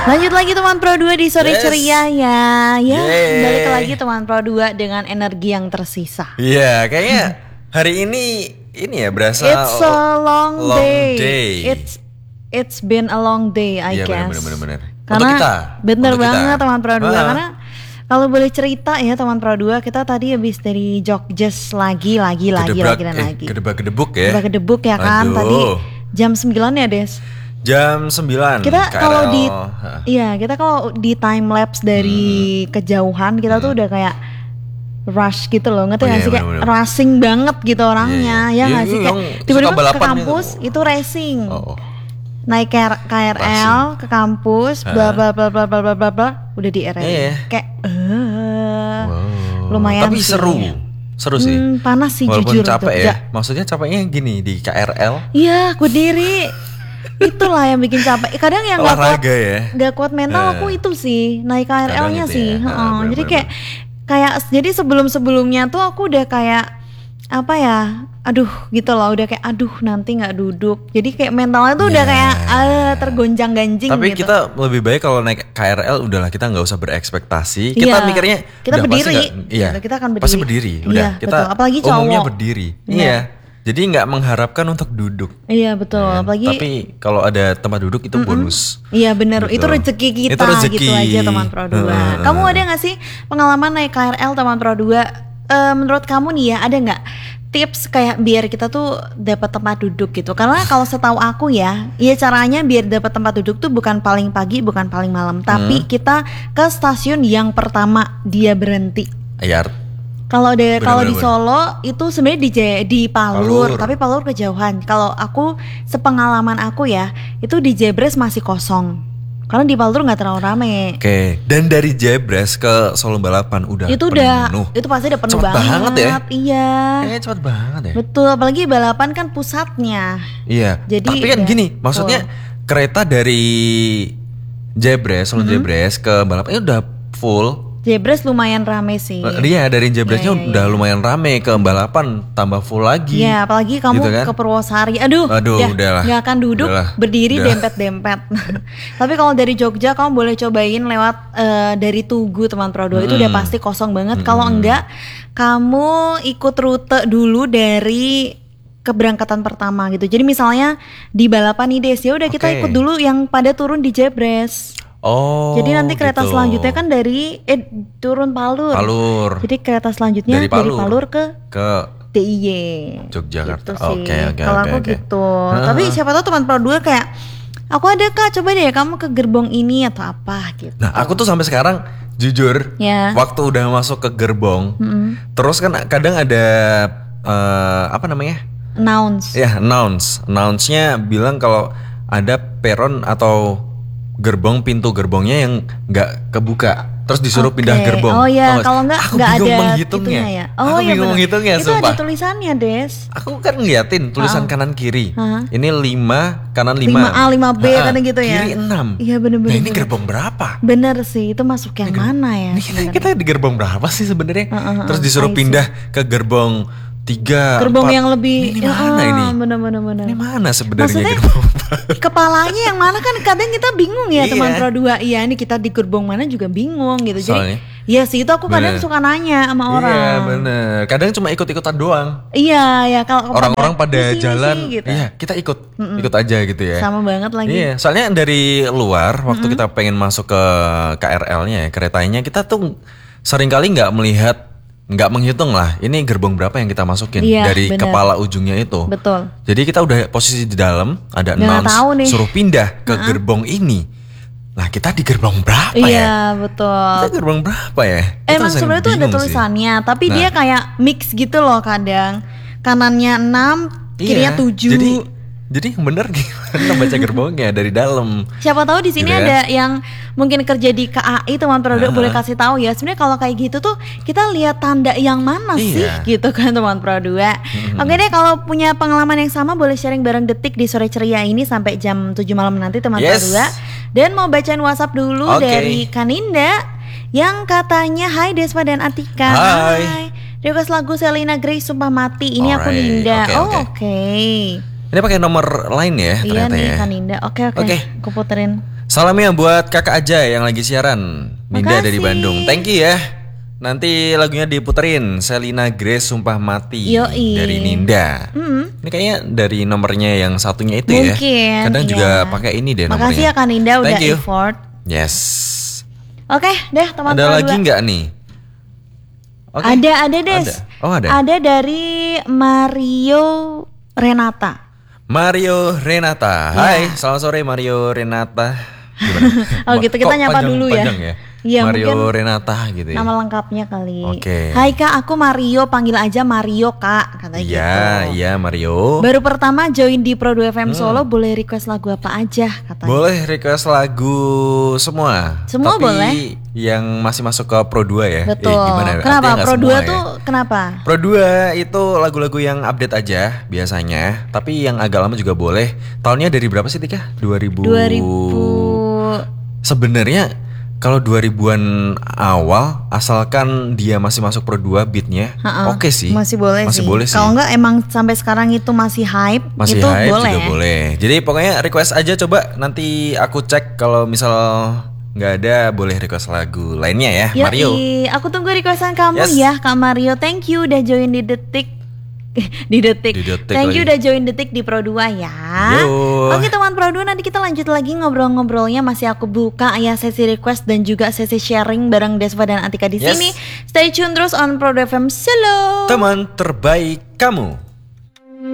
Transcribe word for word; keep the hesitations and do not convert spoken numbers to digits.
Lanjut lagi teman Pro dua di sore Yes. ceria ya. Ya, Yeay. balik lagi teman Pro dua dengan energi yang tersisa. Iya, kayaknya hari ini ini ya berasa It's a long, long day. day. It's it's been a long day, I Iya, guess. benar, benar, benar. Karena Untuk kita, bener untuk kita. banget teman Pro dua. Ah. Karena kalau boleh cerita ya teman Pro dua, kita tadi habis dari Jogjes lagi, lagi, lagi, Gedebrak, lagi dan eh, lagi. Gedebak-gedebuk ya. Gedebak-gedebuk ya kan. Aduh. Tadi jam sembilan ya Des. Jam sembilan Kita K R L. kalau di Hah. iya, kita kalau di time lapse dari Hmm. kejauhan kita tuh udah kayak rush gitu loh, ngerti Oh, nggak iya, sih kayak bener-bener. racing banget gitu orangnya, Iya, iya. ya Iya, nggak sih iya, kayak yang suka tiba-tiba ke balapan kampus itu. itu racing, Oh, oh. naik K R- K R L ke kampus, bla bla bla bla bla bla bla bla, udah di R R I, Iya. kayak eh Wow. lumayan Tapi sih. seru. Seru sih. Hmm, panas sih Walaupun jujur capek Jogja. ya. Maksudnya capeknya gini di K R L. Iya, aku diri. Itulah yang bikin capek. Kadang yang nggak kuat, Olahraga ya. nggak kuat mental Eh. aku itu sih naik K R L-nya Kadang itu sih. ya. Heeh. Ah, bener, jadi bener, kayak kayak jadi sebelum sebelumnya tuh aku udah kayak apa ya? Aduh gitu loh. Udah kayak aduh nanti nggak duduk. Jadi kayak mentalnya tuh udah Ya. kayak ah, tergonjang-ganjing Tapi gitu. kita lebih baik kalau naik K R L udahlah kita nggak usah berekspektasi. Kita Iya. mikirnya Kita udah pasti berdiri. nggak- iya. Gitu, kita akan Pasti berdiri. berdiri. Udah Iya, kita betul. Apalagi umumnya cowok. berdiri. Bener. Iya. Jadi nggak mengharapkan untuk duduk. Iya betul. ya kan? Apalagi Tapi kalau ada tempat duduk itu bonus. iya bener, Gitu. itu rezeki kita Itu rezeki. gitu aja teman Pro dua. Heeh. Kamu ada gak sih pengalaman naik K R L teman Pro dua? Eh, menurut kamu nih ya, ada gak tips kayak biar kita tuh dapat tempat duduk gitu? Karena kalau setahu aku ya, ya caranya biar dapat tempat duduk tuh bukan paling pagi, bukan paling malam, tapi Hmm. kita ke stasiun yang pertama dia berhenti. Ya, Kalau de Bener, kalau di bener, Solo itu sebenarnya di Je- di Palur, Palur. tapi Palur kejauhan. Kalau aku sepengalaman aku ya, itu di Jebres masih kosong. Karena di Palur nggak terlalu rame. oke. Dan dari Jebres ke Solo Balapan udah Itu udah penuh. itu pasti udah penuh Cepet banget. banget ya. Iya. Kayaknya cepet banget ya. Betul, apalagi balapan kan pusatnya. Iya. Jadi Tapi kan udah gini, maksudnya kereta dari Jebres, Solo Jebres ke Balapan itu udah full. Jebres lumayan rame sih. Iya, dari Jebresnya Iya, iya, udah lumayan rame, ke Balapan tambah full lagi. Iya, apalagi kamu Gitu kan? ke Purwosari. Aduh, Aduh, udah udahlah. nggak akan duduk, Udahlah. berdiri Udah. dempet-dempet. Tapi kalau dari Jogja kamu boleh cobain lewat eh, dari Tugu teman Pro dua. Itu udah pasti kosong banget. Kalau enggak, kamu ikut rute dulu dari keberangkatan pertama gitu. Jadi misalnya di balapan nih Des, ya udah kita Oke. ikut dulu yang pada turun di Jebres. Oh. Jadi nanti kereta gitu. selanjutnya kan dari eh turun Palur. Palur Jadi kereta selanjutnya Dari dari Palur. Palur ke ke D I Y. Yogyakarta. Gitu sih. Oke, oke, Kalau oke, aku oke. gitu. Tapi siapa tahu teman Pro dua kayak aku ada Kak, coba deh kamu ke gerbong ini atau apa gitu. Nah, aku tuh sampai sekarang jujur, Ya. waktu udah masuk ke gerbong, terus kan kadang ada eh, apa namanya? Announce. Ya, announce. Announce-nya bilang kalau ada peron atau gerbong pintu gerbongnya yang nggak kebuka. Terus disuruh Oke. pindah gerbong. Oh Tau ya, nggak? kalau nggak Aku nggak bingung ada menghitungnya. itunya ya. Oh Aku iya bingung benar. menghitungnya, Itu sumpah. ada tulisannya, Des. Aku kan ngeliatin tulisan kanan kiri. Hah? Ini lima, kanan lima. lima A, lima B Ha-ha, kan gitu ya. Kiri enam. Iya bener-bener. Nah, ini gerbong berapa? Bener sih, itu masuk yang mana ya? Ini kita, sebenarnya? kita di gerbong berapa sih sebenarnya? Heeh, Terus disuruh I see. pindah ke gerbong tiga, Gerbong empat. yang lebih Ini mana Ah, ini? Bener-bener bener. Ini mana sebenarnya Maksudnya, gerbong? kepalanya yang mana kan kadang kita bingung ya Iya. teman Pro dua. Iya, ini kita di gerbong mana juga bingung gitu. Soalnya- Jadi iya sih itu aku kadang Bener. suka nanya sama orang. Iya bener. Kadang cuma ikut-ikutan doang. Iya, ya kalau Orang-orang pada di sini jalan, sih, gitu. iya kita ikut, ikut aja gitu ya. Sama banget lagi. Iya, soalnya dari luar waktu kita pengen masuk ke K R L-nya, keretanya kita tuh seringkali nggak melihat, nggak menghitung lah. Ini gerbong berapa yang kita masukin Iya, dari bener. kepala ujungnya itu. Betul. Jadi kita udah posisi di dalam, ada Nggak announce, tahu nih. suruh pindah ke gerbong ini. Nah kita di gerbong berapa ya? Iya, betul. Kita gerbong berapa ya? Itu Emang yang sebenarnya tuh ada bingung sih. tulisannya, tapi Nah. dia kayak mix gitu loh kadang. Kanannya enam, kirinya Iya, tujuh. Jadi Jadi yang bener gimana baca gerbongnya dari dalam? Siapa tahu di sini Gitu kan? ada yang mungkin kerja di K A I teman produk boleh kasih tahu ya. Sebenarnya kalau kayak gitu tuh kita lihat tanda yang mana sih Iya. gitu kan teman produk. Oke deh, kalau punya pengalaman yang sama boleh sharing bareng Detik di sore ceria ini sampai jam tujuh malam nanti teman Yes. produk. Dan mau bacain WhatsApp dulu Oke. dari Kaninda yang katanya hai Desma dan Atika. Hai. Request lagu Selena Grace Sumpah Mati. Ini aku Alright. Ninda. Oke, oh oke. oke. Ini pakai nomor lain ya Iya ternyata nih ya. Kaninda. Oke oke. Oke. Aku puterin. Salamnya buat kakak aja yang lagi siaran, Ninda dari Makasih. Bandung. Thank you ya. Nanti lagunya diputerin, Selina Grace Sumpah Mati Yoi. dari Ninda. Mm. Ini kayaknya dari nomornya yang satunya itu Mungkin, ya. Kadang iya. juga pakai ini deh nomornya. Makasih ya Kak Ninda udah Thank you. effort. Yes. Oke deh teman Ada Pro lagi dua. nggak nih? Oke. Ada, ada Des. Ada. Oh ada. Ada dari Mario Renata. Mario Renata. Hai, selamat sore Mario Renata. Gimana? Oh gitu, kita Kok nyapa panjang- dulu ya. panjang ya. Iya, Mario mungkin Renata gitu ya. Nama lengkapnya kali. Oke. Hai Kak, aku Mario, panggil aja Mario Kak, kata gitu. Iya, iya Mario. Baru pertama join di Pro dua F M Solo, boleh request lagu apa aja katanya. Boleh request lagu semua. Semua Tapi boleh. yang masih masuk ke Pro dua ya. Betul. Eh, gimana? Kenapa Artinya nggak Pro semua dua ya. tuh kenapa? Pro dua itu lagu-lagu yang update aja biasanya. Tapi yang agak lama juga boleh. Tahunnya dari berapa sih Tika? dua ribu. dua ribu Sebenarnya kalau dua ribuan awal asalkan dia masih masuk Pro dua beatnya, Ha-ha. oke sih. Masih boleh masih sih. boleh sih. Kalau enggak emang sampai sekarang itu masih hype, Masih itu hype boleh. juga boleh. Jadi pokoknya request aja, coba nanti aku cek kalau misal nggak ada boleh request lagu lainnya ya. Yoi, Mario. aku tunggu requestan kamu Yes. ya Kak Mario. Thank you udah join di detik. di detik. Di Detik Thank you lagi. udah join detik di Pro dua ya. Yo. Oke teman Pro dua, nanti kita lanjut lagi ngobrol-ngobrolnya. Masih aku buka ya sesi request dan juga sesi sharing bareng Desva dan Atika di Yes. sini. Stay tune terus on Pro dua F M Solo. Teman terbaik kamu.